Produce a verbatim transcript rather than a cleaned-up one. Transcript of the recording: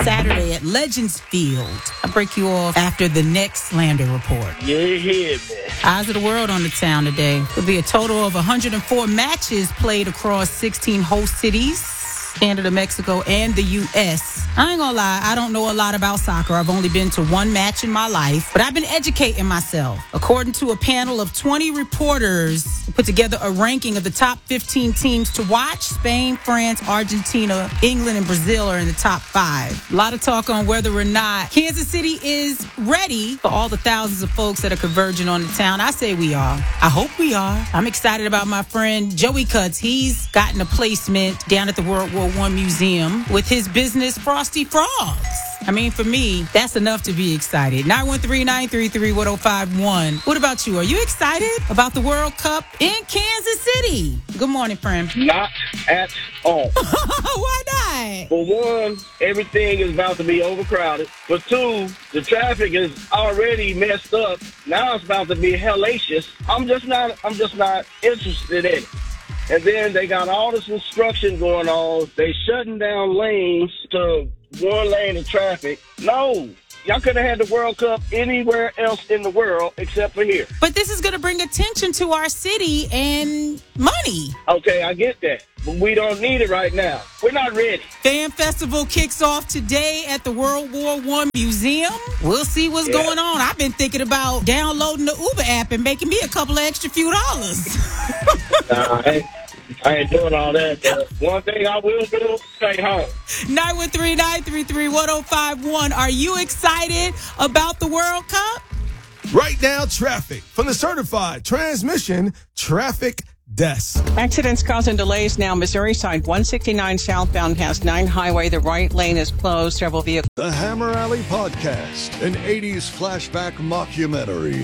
Saturday at Legends Field. I'll break you off after the next Slander Report. Yeah, yeah, man. Eyes of the world on the town today. There'll be a total of one hundred four matches played across sixteen host cities. Canada, Mexico, and the U S I ain't gonna lie, I don't know a lot about soccer. I've only been to one match in my life, but I've been educating myself. According to a panel of twenty reporters who put together a ranking of the top fifteen teams to watch, Spain, France, Argentina, England, and Brazil are in the top five. A lot of talk on whether or not Kansas City is ready for all the thousands of folks that are converging on the town. I say we are. I hope we are. I'm excited about my friend Joey Cuts. He's gotten a placement down at the World War One Museum with his business Frosty Frogs. I mean, for me, that's enough to be excited. nine one three, nine three three, one oh five one. What about you? Are you excited about the World Cup in Kansas City? Good morning, friend. Not at all. Why not? For one, everything is about to be overcrowded. For two, the traffic is already messed up. Now it's about to be hellacious. I'm just not. I'm just not interested in it. And then they got all this construction going on. They shutting down lanes to one lane of traffic. No. Y'all could have had the World Cup anywhere else in the world except for here. But this is going to bring attention to our city and money. Okay, I get that. But we don't need it right now. We're not ready. Fan Festival kicks off today at the World War One Museum. We'll see what's Yeah. going on. I've been thinking about downloading the Uber app and making me a couple of extra few dollars. Nah, I ain't, I ain't doing all that. But one thing I will do, stay home. nine one three, nine three three, one oh five one. Are you excited about the World Cup? Right now, traffic from the certified transmission traffic desk. Accidents causing delays now. Missouri side one sixty-nine southbound has nine highway. The right lane is closed. Several vehicles. The Hammer Alley Podcast, an eighties flashback mockumentary.